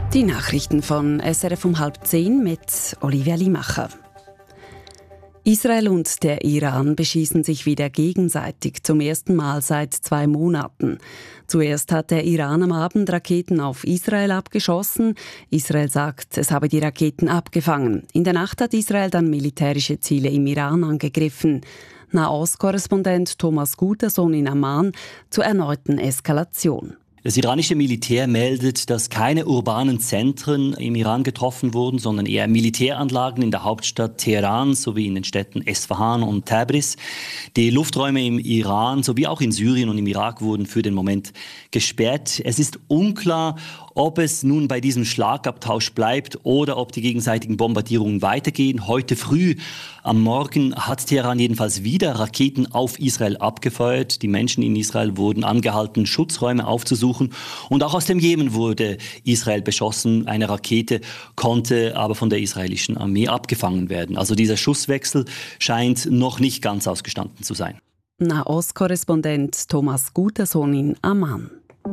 Die Nachrichten von SRF um 9:30 mit Olivia Limacher. Israel und der Iran beschießen sich wieder gegenseitig zum ersten Mal seit 2 Monaten. Zuerst hat der Iran am Abend Raketen auf Israel abgeschossen. Israel sagt, es habe die Raketen abgefangen. In der Nacht hat Israel dann militärische Ziele im Iran angegriffen. Nahost-Korrespondent Thomas Gutersohn in Amman zur erneuten Eskalation. Das iranische Militär meldet, dass keine urbanen Zentren im Iran getroffen wurden, sondern eher Militäranlagen in der Hauptstadt Teheran sowie in den Städten Esfahan und Tabriz. Die Lufträume im Iran sowie auch in Syrien und im Irak wurden für den Moment gesperrt. Es ist unklar, ob es nun bei diesem Schlagabtausch bleibt oder ob die gegenseitigen Bombardierungen weitergehen. Heute früh am Morgen hat Teheran jedenfalls wieder Raketen auf Israel abgefeuert. Die Menschen in Israel wurden angehalten, Schutzräume aufzusuchen. Und auch aus dem Jemen wurde Israel beschossen. Eine Rakete konnte aber von der israelischen Armee abgefangen werden. Also dieser Schusswechsel scheint noch nicht ganz ausgestanden zu sein. Nahost-Korrespondent Thomas Gutersohn in Amman.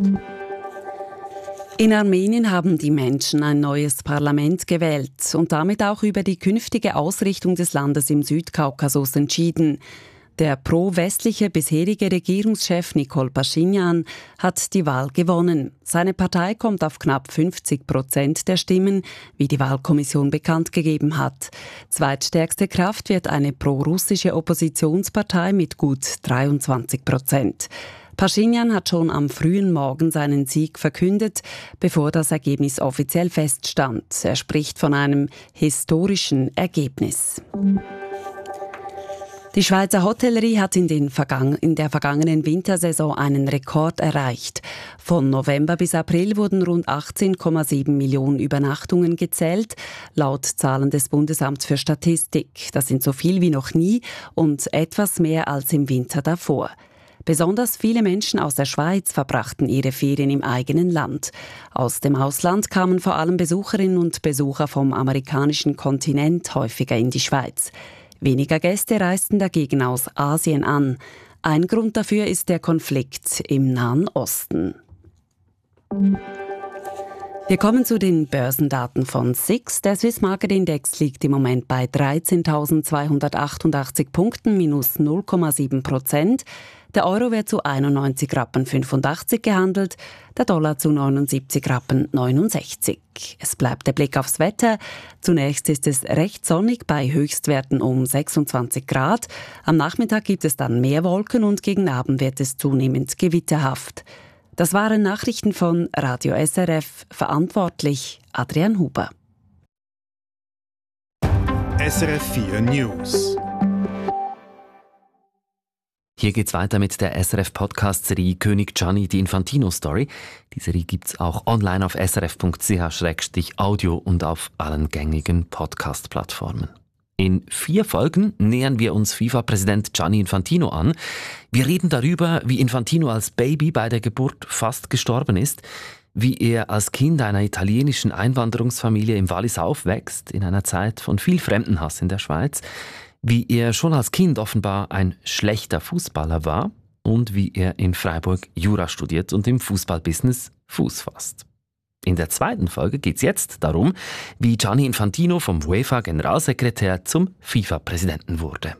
In Armenien haben die Menschen ein neues Parlament gewählt und damit auch über die künftige Ausrichtung des Landes im Südkaukasus entschieden. Der pro-westliche bisherige Regierungschef Nikol Paschinjan hat die Wahl gewonnen. Seine Partei kommt auf knapp 50% der Stimmen, wie die Wahlkommission bekannt gegeben hat. Zweitstärkste Kraft wird eine pro-russische Oppositionspartei mit gut 23%. Paschinjan hat schon am frühen Morgen seinen Sieg verkündet, bevor das Ergebnis offiziell feststand. Er spricht von einem historischen Ergebnis. Die Schweizer Hotellerie hat in der vergangenen Wintersaison einen Rekord erreicht. Von November bis April wurden rund 18,7 Millionen Übernachtungen gezählt, laut Zahlen des Bundesamts für Statistik. Das sind so viel wie noch nie und etwas mehr als im Winter davor. Besonders viele Menschen aus der Schweiz verbrachten ihre Ferien im eigenen Land. Aus dem Ausland kamen vor allem Besucherinnen und Besucher vom amerikanischen Kontinent häufiger in die Schweiz. Weniger Gäste reisten dagegen aus Asien an. Ein Grund dafür ist der Konflikt im Nahen Osten. Wir kommen zu den Börsendaten von SIX. Der Swiss Market Index liegt im Moment bei 13.288 Punkten, minus 0,7%. Der Euro wird zu 91,85 Rappen gehandelt, der Dollar zu 79,69 Rappen. Es bleibt der Blick aufs Wetter. Zunächst ist es recht sonnig bei Höchstwerten um 26 Grad. Am Nachmittag gibt es dann mehr Wolken und gegen Abend wird es zunehmend gewitterhaft. Das waren Nachrichten von Radio SRF, verantwortlich Adrian Huber. SRF 4 News. Hier geht's weiter mit der SRF-Podcast-Serie König Gianni, die Infantino-Story. Die Serie gibt's auch online auf srf.ch/audio und auf allen gängigen Podcast-Plattformen. In 4 Folgen nähern wir uns FIFA-Präsident Gianni Infantino an. Wir reden darüber, wie Infantino als Baby bei der Geburt fast gestorben ist, wie er als Kind einer italienischen Einwanderungsfamilie im Wallis aufwächst, in einer Zeit von viel Fremdenhass in der Schweiz, wie er schon als Kind offenbar ein schlechter Fußballer war und wie er in Freiburg Jura studiert und im Fußballbusiness Fuß fasst. In der 2. Folge geht es jetzt darum, wie Gianni Infantino vom UEFA-Generalsekretär zum FIFA-Präsidenten wurde.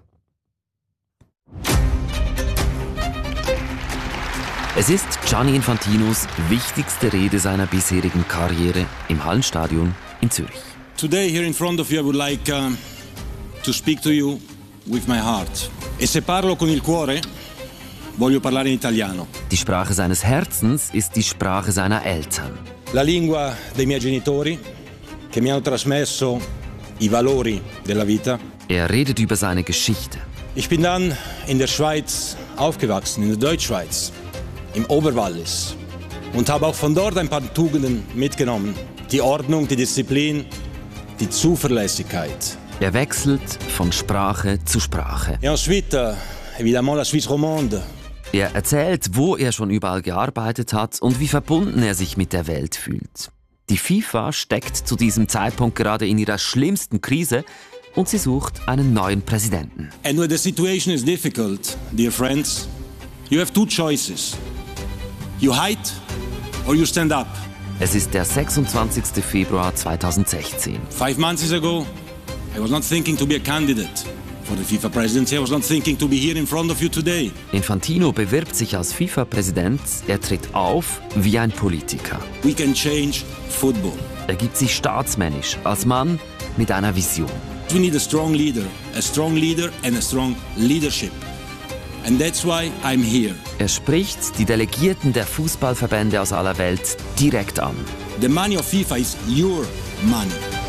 Es ist Gianni Infantinos wichtigste Rede seiner bisherigen Karriere im Hallenstadion in Zürich. Today here in front of you I would like to speak to you with my heart. E se parlo con il cuore, voglio parlare in italiano. Die Sprache seines Herzens ist die Sprache seiner Eltern. La lingua dei miei genitori, che mi hanno trasmesso i valori della vita. Er redet über seine Geschichte. Ich bin dann in der Schweiz aufgewachsen, in der Deutschschweiz, im Oberwallis. Und habe auch von dort ein paar Tugenden mitgenommen. Die Ordnung, die Disziplin, die Zuverlässigkeit. Er wechselt von Sprache zu Sprache. Et ensuite, évidemment, la Suisse romande. Er erzählt, wo er schon überall gearbeitet hat und wie verbunden er sich mit der Welt fühlt. Die FIFA steckt zu diesem Zeitpunkt gerade in ihrer schlimmsten Krise und sie sucht einen neuen Präsidenten. And when the situation is difficult, dear friends, you have 2 choices. You hide or you stand up. Es ist der 26. Februar 2016. 5 months ago, I was not thinking to be a candidate for the FIFA presidency. I was not thinking to be here in front of you today. Infantino bewirbt sich als FIFA-Präsident. Er tritt auf wie ein Politiker. We can change football. Er gibt sich staatsmännisch als Mann mit einer Vision. We need a strong leader and a strong leadership. And that's why I'm here. Er spricht die Delegierten der Fußballverbände aus aller Welt direkt an. The money of FIFA is your money.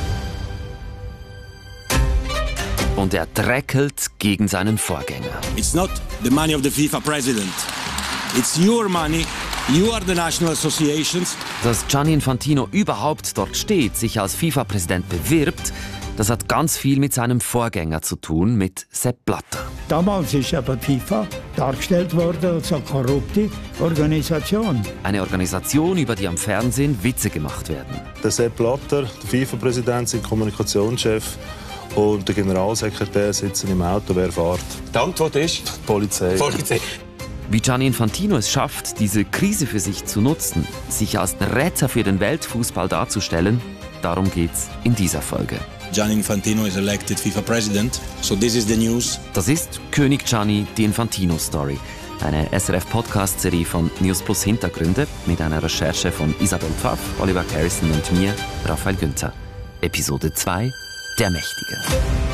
Und er dräkelt gegen seinen Vorgänger. It's not the money of the FIFA president. It's your money. You are the national associations. Dass Gianni Infantino überhaupt dort steht, sich als FIFA-Präsident bewirbt, das hat ganz viel mit seinem Vorgänger zu tun, mit Sepp Blatter. Damals ist aber die FIFA dargestellt worden als eine korrupte Organisation. Eine Organisation, über die am Fernsehen Witze gemacht werden. Der Sepp Blatter, der FIFA-Präsident, sein Kommunikationschef und der Generalsekretär sitzen im Auto. Wer fährt? Die Antwort ist Die Polizei. Wie Gianni Infantino es schafft, diese Krise für sich zu nutzen, sich als Retter für den Weltfußball darzustellen, darum geht's in dieser Folge. Gianni Infantino is elected FIFA president. So this is the news. Das ist König Gianni, die Infantino-Story. Eine SRF-Podcast-Serie von News Plus Hintergründe mit einer Recherche von Isabel Pfaff, Oliver Harrison und mir, Raphael Günther. Episode 2, Der Mächtige.